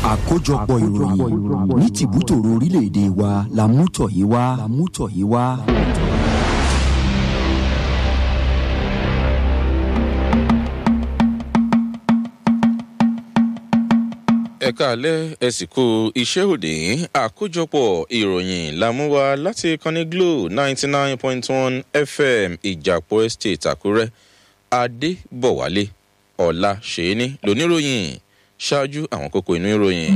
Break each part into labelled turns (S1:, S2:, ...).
S1: àkójọpọ̀ ìròyìn ní tìbútòrò orílẹ̀-èdè wa la mú tọ̀ yìí wá.
S2: ẹ káalẹ́ ẹ sì kú iṣẹ́ òde àkójọpọ̀ ìròyìn la mú wá láti ìkànnì Glo 99.1 FM ìjàpọ̀ estate Àkúrẹ́ Adébọ̀wálé ọ̀la ṣèéní lóníròyìn ṣáájú àwọn kókó inú ìròyìn.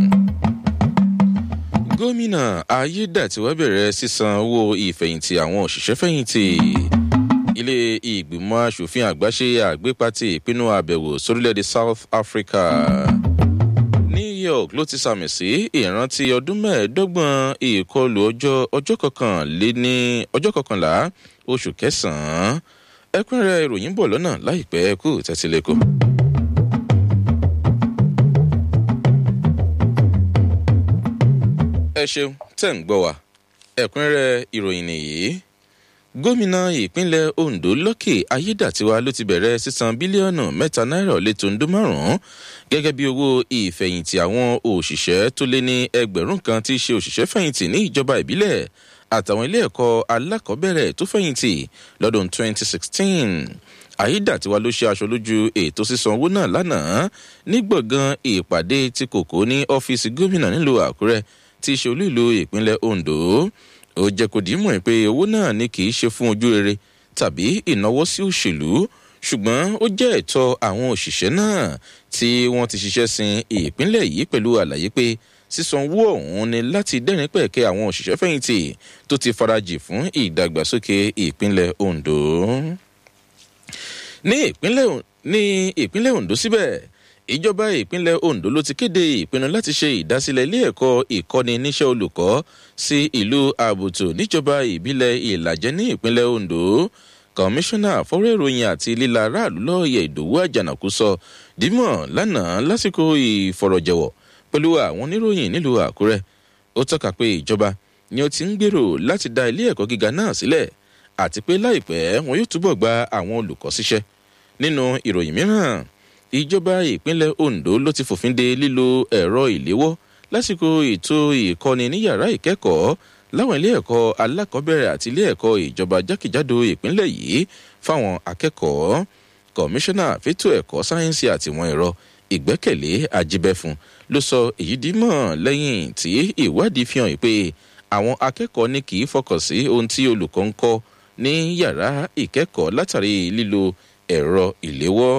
S2: Gómìnà Ayédàtiwá bẹ̀rẹ̀ sísan owó ìfẹ̀yìntì àwọn òṣìṣẹ́ fẹ̀yìntì. Ilé ìgbìmọ̀ aṣòfin àgbà ṣe àgbépatì ìpinnu àbẹ̀wò sórílẹ̀-èdè South Africa. New York ló ti sàmì sí ìrántí ọdún mẹ́ẹ̀ẹ́dọ́gbọ̀n ìkọlù ọjọ́ kọkànlá oṣù kẹsàn-án. Ẹ̀kúnrẹ́rẹ́ ìròyìn bọ̀ lọ́nà láìpẹ́ kú tẹ́tílẹ́kọ̀ọ́. ẹ ṣeun tẹ́ ń gbọ́ wa ẹ̀kúnrẹ́rẹ́ ìròyìn nìyí. Gómìnà ìpínlẹ̀ Ondo Lucky Ayédàtiwá ló ti bẹ̀rẹ̀ sísan bílíọ̀nù mẹ́ta náírà lé tòǹdó márùn-ún gẹ́gẹ́ bí owó ìfẹ̀yìntì àwọn òṣìṣẹ́ tó lé ní ẹgbẹ̀rún kan tí í ṣe òṣìṣẹ́ fẹ̀yìntì ní ìjọba ìbílẹ̀ àtàwọn ilé ẹ̀kọ́ alákọ̀ọ́bẹ̀rẹ̀ tó fẹ̀yìntì lọ́dún 2016. Ayédàtiwá ló ṣe aṣọ lójú ètò sísan owó náà lánàá ní gbọ̀ngàn ìpàdé tí kòkó ní ọ́fíìsì gómìnà nílùú Àkúrẹ́ tí í ṣe olú ìlú ìpínlẹ̀ Ondo. Ó jẹ́ kó dìímọ̀ pé owó náà ní kì í ṣe fún ojú rere tàbí ìnáwó sí òṣèlú ṣùgbọ́n ó jẹ́ ẹ̀tọ́ àwọn òṣìṣẹ́ náà tí wọ́n ti ṣiṣẹ́ sin ìpínlẹ̀ yìí pẹ̀lú àlàyé pé sísan owó ọ̀hún ni láti dẹ́rìn pẹ̀kẹ́ àwọn òṣìṣẹ́ fẹ̀yìntì tó ti farajì fún ìdàgbàsókè ìpínlẹ̀ Ondo. Ní ìpínlẹ̀ Ondo síbẹ̀ ìjọba ìpínlẹ̀ Ondo ló ti kéde ìpinnu láti ṣe ìdásílẹ̀ ilé ẹ̀kọ́ ìkọ́ni níṣẹ́ olùkọ́ sí ìlú Àbùtù níjọba ìbílẹ̀ Ìlàjẹ ní ìpínlẹ̀ Ondo. Kọmíṣánná fọ́rọ̀ ìròyìn àti líla aráàlú lọ́ọ̀yẹ̀ Ìdòwú Àjànàkú sọ dímọ̀ lánàá lásìkò ìfọ̀rọ̀jẹ̀wọ̀ pẹ̀lú àwọn oníròyìn nílùú Àkúrẹ́. Ó tọ́ka pé ìjọba ni ó ti ń gbèrò láti dá ilé ẹ̀kọ́ gíga náà sílẹ̀ àti pé láìpẹ́ wọn yóò túbọ̀ gba àwọn olùkọ́ síṣẹ́. Nínú ìròyìn mìíràn ìjọba ìpínlẹ̀ Ondo ló ti fòfin de lílo ẹ̀rọ ìléwọ́ lásìkò ètò ìkọ́ni ní yàrá ìkẹ́kọ̀ọ́ láwọn ilé ẹ̀kọ́ alákọ̀ọ́bẹ̀rẹ̀ àti ilé ẹ̀kọ́ ìjọba jákèjádò ìpínlẹ̀ yìí fáwọn akẹ́kọ̀ọ́. Kọmíṣánná fétò ẹ̀kọ́ sáyẹ́ǹsì àtiwọn ẹ̀rọ Ìgbẹ́kẹ̀lé Ajíbẹ́fun ló sọ èyí dímọ̀ lẹ́yìn tí ìwádìí fi hàn pé àwọn akẹ́kọ̀ọ́ ní kì í fọkàn sí ohun tí olùkọ́ ń kọ́ ní yàrá ìkẹ́kọ̀ọ́ látàrí lílo ẹ̀rọ ìléwọ́.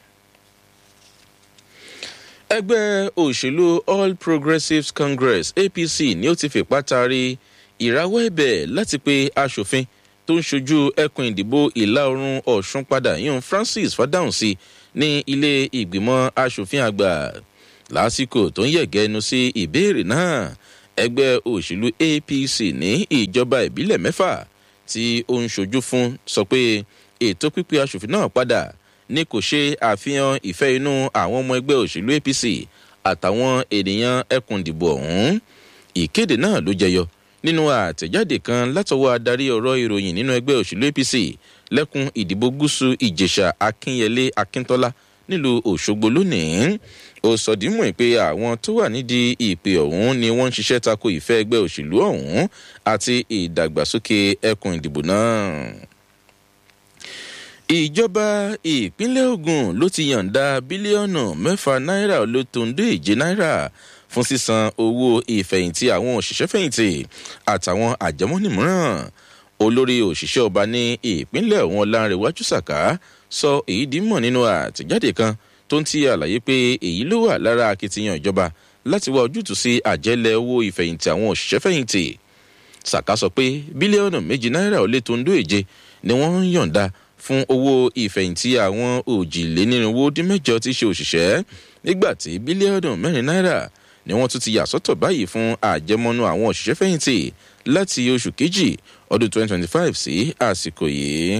S2: Ẹgbẹ́ òṣèlú All Progressives Congress APC ni ó ti fipá taari ìrawọ́ ẹ̀bẹ̀ láti pe aṣòfin tó ń ṣojú ẹkùn ìdìbò ìlà oòrùn Ọ̀ṣun padà yún Francis Fádáhùnsí ní ilé ìgbìmọ̀ aṣòfin àgbà. Lásìkò tó ń yẹ̀gẹ́ ẹnu sí ìbéèrè náà ẹgbẹ́ òṣèlú APC ní ìjọba ìbílẹ̀ mẹ́fà tí ó ń ṣojú fún sọ pé ètò pípè aṣòfin náà padà ní kò ṣe àfihàn ìfẹ́ inú àwọn ọmọ ẹgbẹ́ òṣèlú APC àtàwọn ènìyàn ẹkùn ìdìbò ọ̀hún. Ìkéde náà ló jẹyọ nínú àtẹ̀jáde kan látọwọ́ adarí ọ̀rọ̀ ìròyìn nínú ẹgbẹ́ òṣèlú APC lẹ́kùn ìdìbò gúúsù Ìjẹ̀ṣà Akínyẹlé Akíntọ́lá nílùú Òṣogbo lónìí. Ó sọ dímọ̀ pé àwọn tó wà nídìí ìpè ọ̀hún ni wọ́n ń ṣiṣẹ́ tako ìfẹ́ ẹgbẹ́ òṣèlú ọ̀hún àti ìdàgbàsókè ẹkùn ìdìbò náà. Ìjọba ìpínlẹ̀ Ògùn ló ti yọ̀ǹda bílíọ̀nù 6 náírà ló tòǹdó 7 náírà fún sísan owó ìfẹ̀yìntì àwọn òṣìṣẹ́ fẹ̀yìntì àtàwọn àjẹmọ́nì mìíràn. Olórí òṣìṣẹ́ ọba ní ìpínlẹ̀ ọ̀hún Ọlánrewájú Sàká sọ èyí dímọ̀ nínú àtẹ̀jáde kan tó ń ti àlàyé pé èyí ló wà lára akitiyan ìjọba láti wá ojútùú sí àjẹlẹ̀ owó ìfẹ̀yìntì àwọn òṣìṣẹ́ fẹ̀yìntì. Sàká sọ pé bílíọ̀nù 2 náírà ó lé tòǹdó 7 ni wọ́n ń yọ̀ǹda fún owó ìfẹ̀yìntì àwọn òjìlénírínwó-dín-mẹ́jọ tí í ṣe òṣìṣẹ́ nígbà tí bílíọ̀nù 4 náírà ni wọ́n tún ti yà sọ́tọ̀ báyìí fún àjẹmọ́nú àwọn òṣìṣẹ́ fẹ̀yìntì láti oṣù kejì ọdún 2025 sí àsìkò yìí.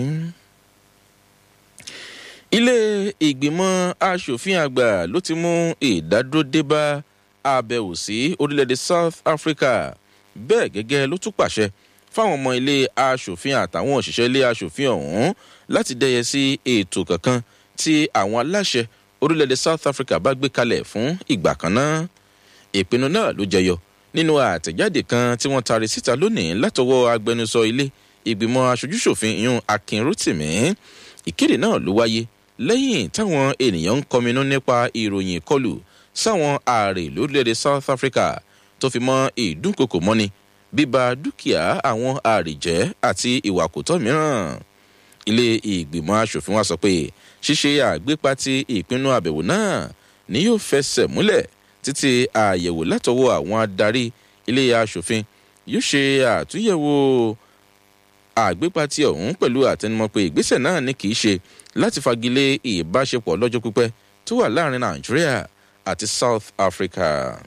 S2: Ilé ìgbìmọ̀ aṣòfin àgbà ló ti mú ìdádúró dé bá àbẹ̀wò sí orílẹ̀-èdè South Africa. Bẹ́ẹ̀ gẹ́gẹ́ ló tún pàṣẹ fáwọn ọmọ ilé aṣòfin àtàwọn òṣìṣẹ́ ilé aṣòfin ọ̀hún láti dẹ́yẹ sí ètò kankan tí àwọn aláṣẹ orílẹ̀-èdè South Africa bá gbé kalẹ̀ fún ìgbà kan náà. ìpinnu náà ló jẹyọ nínú àtẹ̀jáde kan tí wọ́n taari síta lónìí látọwọ́ agbẹnusọ ilé ìgbìmọ̀ aṣojúṣòfin ìyún akin rotimi. ìkéde náà ló wáyé lẹ́yìn táwọn ènìyàn ń kọminú nípa ìròyìn ìkọlù sáwọn ààrẹ lórílẹ̀‐èdè south africa tó fi mọ́ ìdúnkokò mọ́ni bíba dúkìá àwọn ààrẹ jẹ́ àti ìwà kòtọ́ mìíràn. ilé ìgbìmọ̀ aṣòfin wa sọ pé ṣíṣe àgbépa ti ìpinnu àbẹ̀wò náà ni yóò fẹsẹ̀ múlẹ̀ títí àyẹ̀wò látọwọ́ àwọn adarí ilé aṣòfin yóò ṣe àtúnyẹ̀wò àgbépa ti ọ̀hún pẹ̀lú àtẹnumọ́ pé ìgbésẹ̀ náà ní kìí ṣe láti fagilé ìbáṣepọ̀ lọ́jọ́ pípẹ́ tó wà láàrin nàìjíríà àti south africa.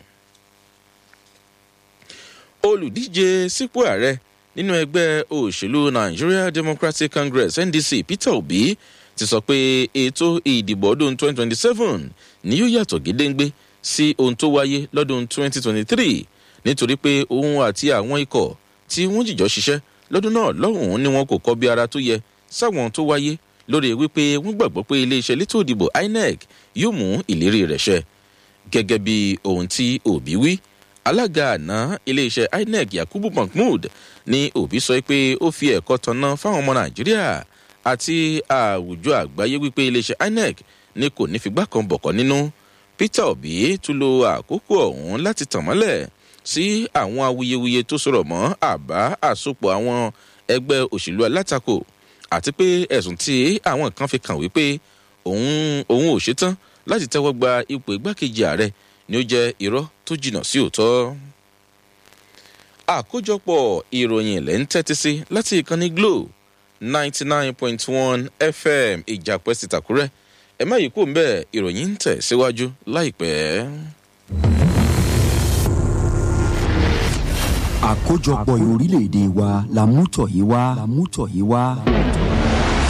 S2: olùdíje sípò ààrẹ nínú ẹgbẹ́ òṣèlú nigeria democratic congress ndc peter obi ti sọ pé ètò ìdìbò ọdún 2027 ni yóò yàtọ̀ gédéǹgbé sí ohun tó wáyé lọ́dún 2023 nítorí pé òun àti àwọn ikọ̀ tí wọ́n jìjọ ṣiṣẹ́ lọ́dún náà lọ́hùn-ún ni wọn kò kọ́ bí ara tó yẹ sáwọn tó wáyé lórí wípé wọ́n gbàgbọ́ pé iléeṣẹ́ elétò ìdìbò inec yóò mú ìlérí rẹ̀ ṣẹ. gẹ́gẹ́ bí ohun tí òbí wí alága àná iléeṣẹ́ inec yakubu mahmood ní òbí sọ pé ó fi ẹ̀kọ́ tanná fáwọn ọmọ nàìjíríà àti àwùjọ àgbáyé wípé iléeṣẹ́ inec ní kò ní figbá kan bọ̀kọ́ nínú. peter obi tún lo àkókò ọ̀hún láti tàn mọ́lẹ̀ sí àwọn awuyewuye tó sọ̀rọ̀ mọ́ àbá àsopọ̀ àwọn ẹgbẹ́ òṣèlú alátakò àti pé ẹ̀sùn tí àwọn kan fi kàn wípé òun ò ṣetán láti tẹ́wọ́ gba ipò igbákejì ààrẹ ni ó jẹ́ irọ́ tó jìnnà sí òótọ́. àkójọpọ̀ ìròyìn ilẹ̀ ń tẹ́tí sí láti ìkànnì glo 99.1 fm ìjàpẹ́ sí tàkúrẹ́ ẹ má yí kó ń bẹ́ẹ̀ ìròyìn ń tẹ̀ síwájú láìpẹ́.
S1: àkójọpọ̀ orílẹ̀-èdè wa la mú tọ̀ yìí wá.